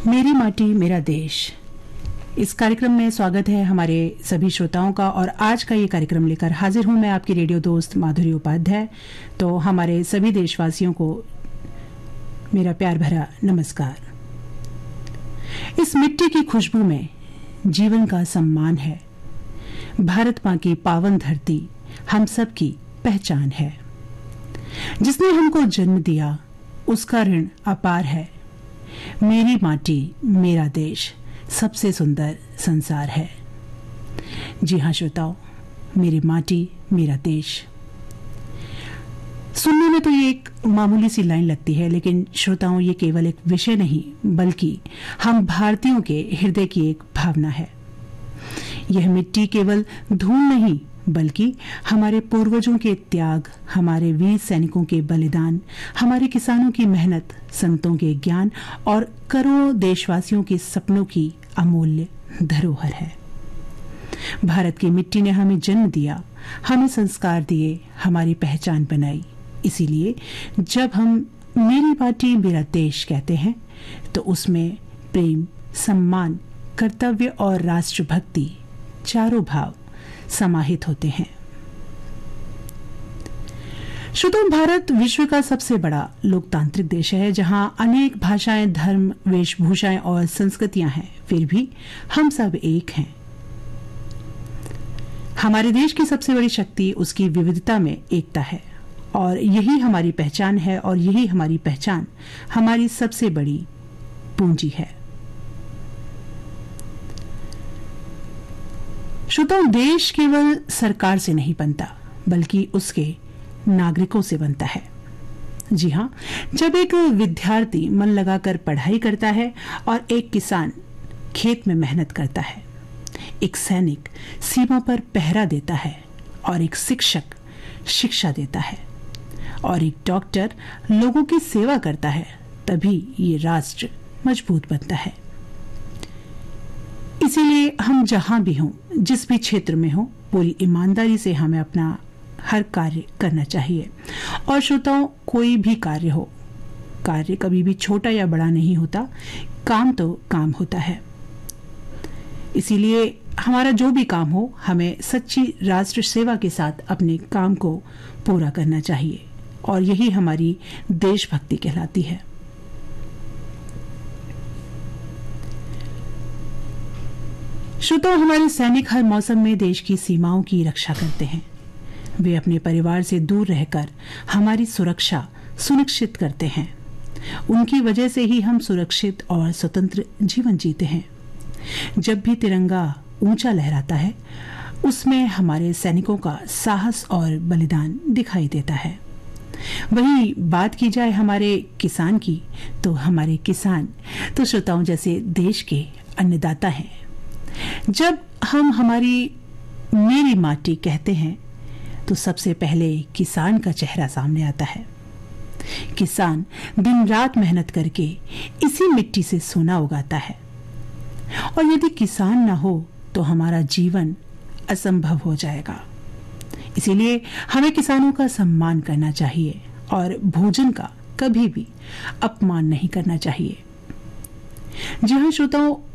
मेरी माटी मेरा देश। इस कार्यक्रम में स्वागत है हमारे सभी श्रोताओं का। और आज का ये कार्यक्रम लेकर हाजिर हूं मैं, आपकी रेडियो दोस्त माधुरी उपाध्याय। तो हमारे सभी देशवासियों को मेरा प्यार भरा नमस्कार। इस मिट्टी की खुशबू में जीवन का सम्मान है। भारत मां की पावन धरती हम सब की पहचान है। जिसने हमको जन्म दिया उसका ऋण अपार है। मेरी माटी मेरा देश सबसे सुंदर संसार है। जी हाँ श्रोताओ, मेरी माटी मेरा देश। सुनने में तो ये एक मामूली सी लाइन लगती है, लेकिन श्रोताओं ये केवल एक विषय नहीं बल्कि हम भारतीयों के हृदय की एक भावना है। यह मिट्टी केवल धूल नहीं बल्कि हमारे पूर्वजों के त्याग, हमारे वीर सैनिकों के बलिदान, हमारे किसानों की मेहनत, संतों के ज्ञान और करोड़ों देशवासियों के सपनों की अमूल्य धरोहर है। भारत की मिट्टी ने हमें जन्म दिया, हमें संस्कार दिए, हमारी पहचान बनाई। इसीलिए जब हम मेरी माटी मेरा देश कहते हैं तो उसमें प्रेम, सम्मान, कर्तव्य और राष्ट्रभक्ति चारों भाव समाहित होते हैं। श्रोताओं, भारत विश्व का सबसे बड़ा लोकतांत्रिक देश है, जहां अनेक भाषाएं, धर्म, वेशभूषाएं और संस्कृतियां हैं। फिर भी हम सब एक हैं। हमारे देश की सबसे बड़ी शक्ति उसकी विविधता में एकता है और यही हमारी पहचान है। और यही हमारी पहचान हमारी सबसे बड़ी पूंजी है। श्रोताओं, देश केवल सरकार से नहीं बनता बल्कि उसके नागरिकों से बनता है। जी हाँ, जब एक विद्यार्थी मन लगाकर पढ़ाई करता है और एक किसान खेत में मेहनत करता है, एक सैनिक सीमा पर पहरा देता है और एक शिक्षक शिक्षा देता है और एक डॉक्टर लोगों की सेवा करता है, तभी ये राष्ट्र मजबूत बनता है। इसीलिए हम जहां भी हों, जिस भी क्षेत्र में हों, पूरी ईमानदारी से हमें अपना हर कार्य करना चाहिए। और श्रोताओं, कोई भी कार्य हो, कार्य कभी भी छोटा या बड़ा नहीं होता, काम तो काम होता है। इसीलिए हमारा जो भी काम हो, हमें सच्ची राष्ट्र सेवा के साथ अपने काम को पूरा करना चाहिए और यही हमारी देशभक्ति कहलाती है। श्रोताओं, हमारे सैनिक हर मौसम में देश की सीमाओं की रक्षा करते हैं। वे अपने परिवार से दूर रहकर हमारी सुरक्षा सुनिश्चित करते हैं। उनकी वजह से ही हम सुरक्षित और स्वतंत्र जीवन जीते हैं। जब भी तिरंगा ऊंचा लहराता है, उसमें हमारे सैनिकों का साहस और बलिदान दिखाई देता है। वहीं बात की जाए हमारे किसान की, तो हमारे किसान तो श्रोताओं जैसे देश के अन्नदाता हैं। जब हम हमारी मेरी माटी कहते हैं तो सबसे पहले किसान का चेहरा सामने आता है। किसान दिन रात मेहनत करके इसी मिट्टी से सोना उगाता है और यदि किसान ना हो तो हमारा जीवन असंभव हो जाएगा। इसीलिए हमें किसानों का सम्मान करना चाहिए और भोजन का कभी भी अपमान नहीं करना चाहिए। जी हाँ श्रोताओं,